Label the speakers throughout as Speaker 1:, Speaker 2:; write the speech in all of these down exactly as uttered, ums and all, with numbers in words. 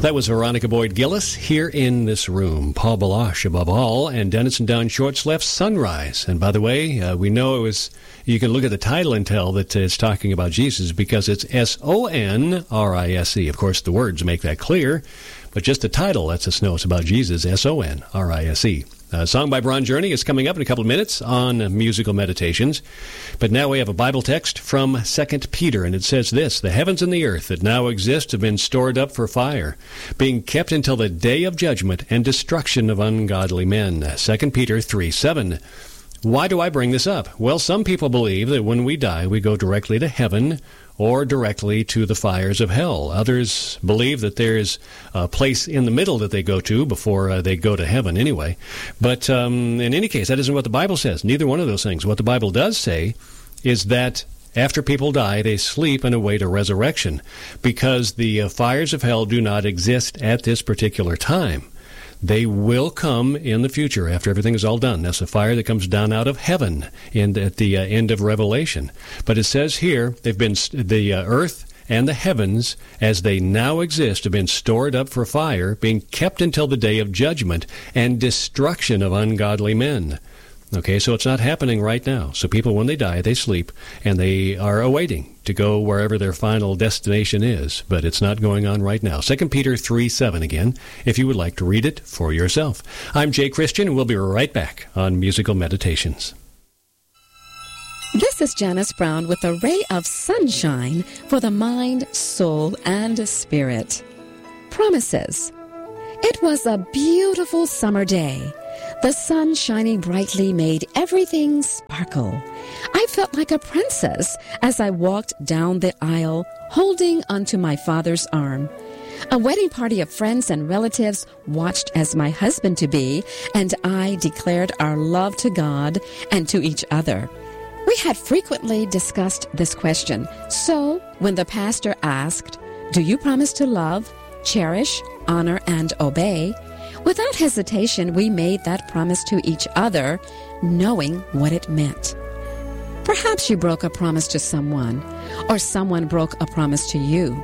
Speaker 1: That was Veronica Boyd Gillis here in this room. Paul Baloche above all, and Dennis and Don Shorts left Sunrise. And by the way, uh, we know it was, you can look at the title and tell that it's talking about Jesus because it's S O N R I S E. Of course, the words make that clear, but just the title lets us know it's about Jesus, S O N R I S E. A song by Bron Journey is coming up in a couple of minutes on Musical Meditations. But now we have a Bible text from Second Peter, and it says this: "The heavens and the earth that now exist have been stored up for fire, being kept until the day of judgment and destruction of ungodly men." Second Peter three seven. Why do I bring this up? Well, some people believe that when we die, we go directly to heaven or directly to the fires of hell. Others believe that there's a place in the middle that they go to before uh, they go to heaven anyway. But um, in any case, that isn't what the Bible says. Neither one of those things. What the Bible does say is that after people die, they sleep and await a resurrection because the uh, fires of hell do not exist at this particular time. They will come in the future after everything is all done. That's the fire that comes down out of heaven in, at the uh, end of Revelation. But it says here, they've been the uh, earth and the heavens, as they now exist, have been stored up for fire, being kept until the day of judgment and destruction of ungodly men. Okay, so it's not happening right now. So people, when they die, they sleep, and they are awaiting to go wherever their final destination is. But it's not going on right now. Second Peter three seven again, if you would like to read it for yourself. I'm Jay Christian, and we'll be right back on Musical Meditations.
Speaker 2: This is Janice Brown with a ray of sunshine for the mind, soul, and spirit. Promises. It was a beautiful summer day. The sun shining brightly made everything sparkle. I felt like a princess as I walked down the aisle, holding onto my father's arm. A wedding party of friends and relatives watched as my husband-to-be and I declared our love to God and to each other. We had frequently discussed this question, so when the pastor asked, "Do you promise to love, cherish, honor, and obey?" without hesitation, we made that promise to each other, knowing what it meant. Perhaps you broke a promise to someone, or someone broke a promise to you.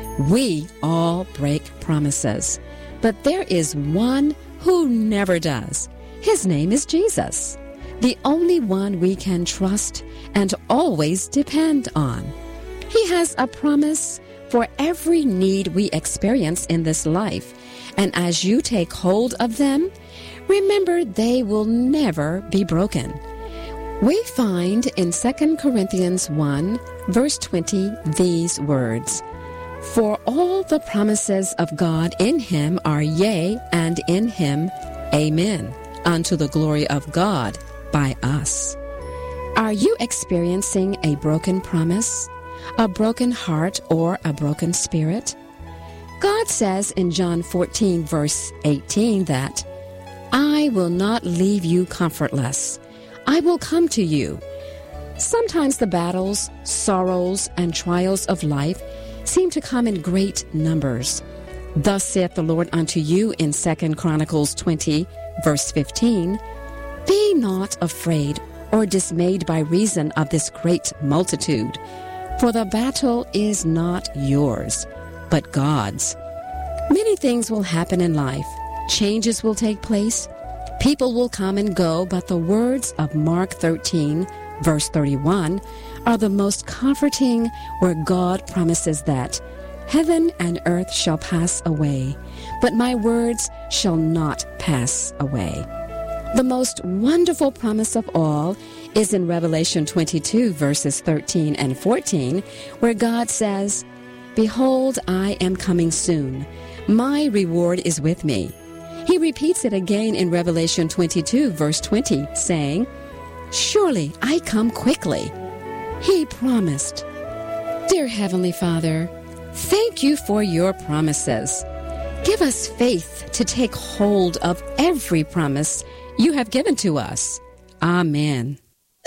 Speaker 2: We all break promises, but there is one who never does. His name is Jesus, the only one we can trust and always depend on. He has a promise for every need we experience in this life, and as you take hold of them, remember they will never be broken. We find in Second Corinthians one, verse twenty, these words: "For all the promises of God in him are yea, and in him amen, unto the glory of God by us." Are you experiencing a broken promise, a broken heart, or a broken spirit? God says in John fourteen, verse eighteen that, "I will not leave you comfortless. I will come to you." Sometimes the battles, sorrows, and trials of life seem to come in great numbers. Thus saith the Lord unto you in Second Chronicles twenty, verse fifteen, "Be not afraid or dismayed by reason of this great multitude, for the battle is not yours, but God's." Many things will happen in life. Changes will take place. People will come and go, but the words of Mark thirteen, verse thirty-one, are the most comforting, where God promises that heaven and earth shall pass away, but my words shall not pass away. The most wonderful promise of all is in Revelation twenty-two, verses thirteen and fourteen, where God says, "Behold, I am coming soon. My reward is with me." He repeats it again in Revelation twenty-two, verse twenty, saying, "Surely I come quickly." He promised. Dear Heavenly Father, thank you for your promises. Give us faith to take hold of every promise you have given to us. Amen.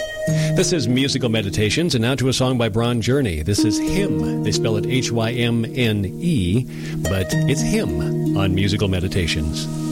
Speaker 1: This is Musical Meditations, and now to a song by Bron Journey. This is Hymn. They spell it H Y M N E, but it's Hymn on Musical Meditations.